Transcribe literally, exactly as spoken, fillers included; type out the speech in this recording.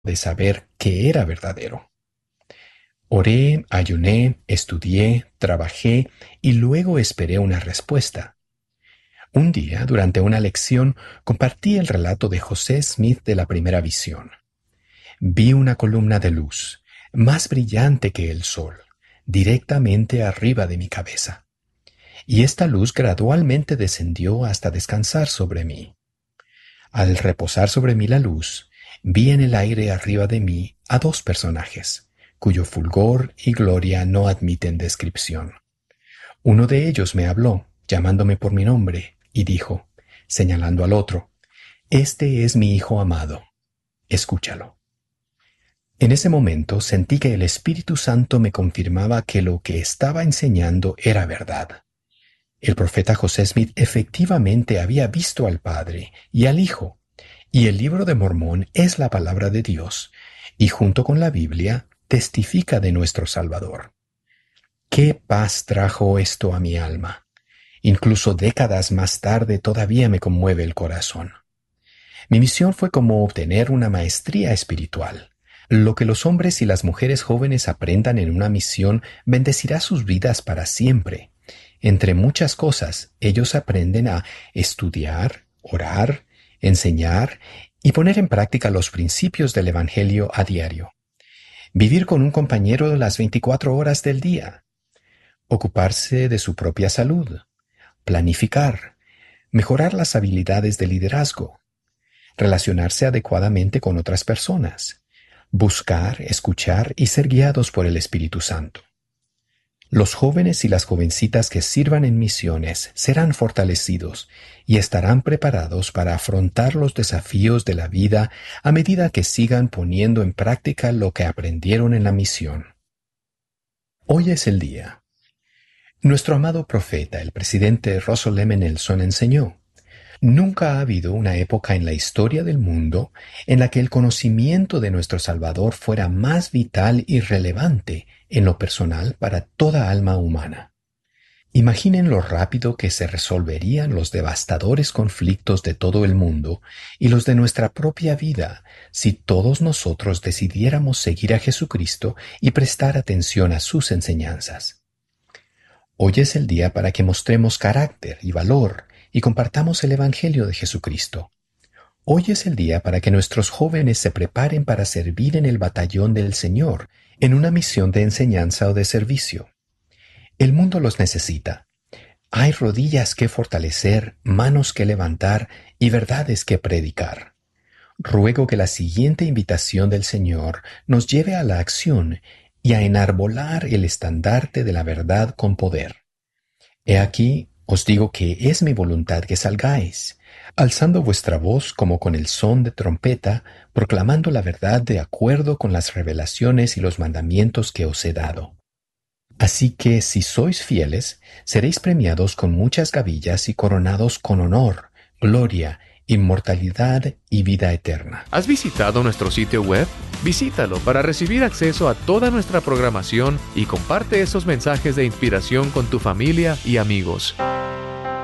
de saber qué era verdadero. Oré, ayuné, estudié, trabajé y luego esperé una respuesta. Un día, durante una lección, compartí el relato de José Smith de la primera visión. Vi una columna de luz, más brillante que el sol, directamente arriba de mi cabeza. Y esta luz gradualmente descendió hasta descansar sobre mí. Al reposar sobre mí la luz, vi en el aire arriba de mí a dos personajes, cuyo fulgor y gloria no admiten descripción. Uno de ellos me habló, llamándome por mi nombre, y dijo, señalando al otro, «Este es mi Hijo amado, escúchalo». En ese momento sentí que el Espíritu Santo me confirmaba que lo que estaba enseñando era verdad. El profeta José Smith efectivamente había visto al Padre y al Hijo, y el libro de Mormón es la palabra de Dios, y junto con la Biblia testifica de nuestro Salvador. ¡Qué paz trajo esto a mi alma! Incluso décadas más tarde todavía me conmueve el corazón. Mi misión fue como obtener una maestría espiritual. Lo que los hombres y las mujeres jóvenes aprendan en una misión bendecirá sus vidas para siempre. Entre muchas cosas, ellos aprenden a estudiar, orar, enseñar y poner en práctica los principios del Evangelio a diario. Vivir con un compañero las veinticuatro horas del día. Ocuparse de su propia salud. Planificar. Mejorar las habilidades de liderazgo. Relacionarse adecuadamente con otras personas. Buscar, escuchar y ser guiados por el Espíritu Santo. Los jóvenes y las jovencitas que sirvan en misiones serán fortalecidos y estarán preparados para afrontar los desafíos de la vida a medida que sigan poniendo en práctica lo que aprendieron en la misión. Hoy es el día. Nuestro amado profeta, el presidente Russell M. Nelson, enseñó: nunca ha habido una época en la historia del mundo en la que el conocimiento de nuestro Salvador fuera más vital y relevante en lo personal para toda alma humana. Imaginen lo rápido que se resolverían los devastadores conflictos de todo el mundo y los de nuestra propia vida si todos nosotros decidiéramos seguir a Jesucristo y prestar atención a sus enseñanzas. Hoy es el día para que mostremos carácter y valor y compartamos el Evangelio de Jesucristo. Hoy es el día para que nuestros jóvenes se preparen para servir en el batallón del Señor, en una misión de enseñanza o de servicio. El mundo los necesita. Hay rodillas que fortalecer, manos que levantar y verdades que predicar. Ruego que la siguiente invitación del Señor nos lleve a la acción y a enarbolar el estandarte de la verdad con poder. He aquí, os digo que es mi voluntad que salgáis, alzando vuestra voz como con el son de trompeta, proclamando la verdad de acuerdo con las revelaciones y los mandamientos que os he dado. Así que, si sois fieles, seréis premiados con muchas gavillas y coronados con honor, gloria, inmortalidad y vida eterna. ¿Has visitado nuestro sitio web? Visítalo para recibir acceso a toda nuestra programación y comparte esos mensajes de inspiración con tu familia y amigos.